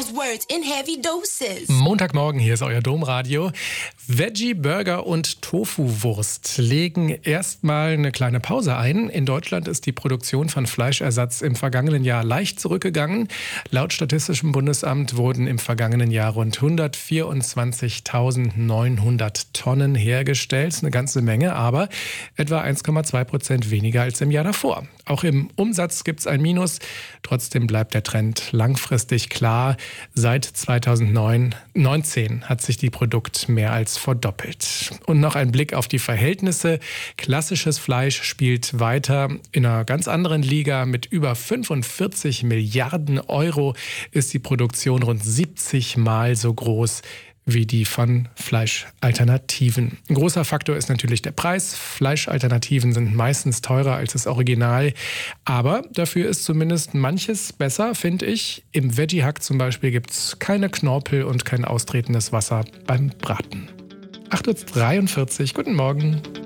those words in heavy doses. Montagmorgen, hier ist euer Domradio. Veggie Burger und Tofu-Wurst legen erstmal eine kleine Pause ein. In Deutschland ist die Produktion von Fleischersatz im vergangenen Jahr leicht zurückgegangen. Laut Statistischem Bundesamt wurden im vergangenen Jahr rund 124.900 Tonnen hergestellt. Eine ganze Menge, aber etwa 1,2% weniger als im Jahr davor. Auch im Umsatz gibt es ein Minus. Trotzdem bleibt der Trend langfristig klar. Seit 2019 hat sich die Produkt mehr als verdoppelt. Und noch ein Blick auf die Verhältnisse. Klassisches Fleisch spielt weiter in einer ganz anderen Liga. Mit über 45 Milliarden Euro ist die Produktion rund 70 Mal so groß wie die von Fleischalternativen. Ein großer Faktor ist natürlich der Preis. Fleischalternativen sind meistens teurer als das Original. Aber dafür ist zumindest manches besser, finde ich. Im Veggie-Hack zum Beispiel gibt es keine Knorpel und kein austretendes Wasser beim Braten. 8:43 Uhr, guten Morgen.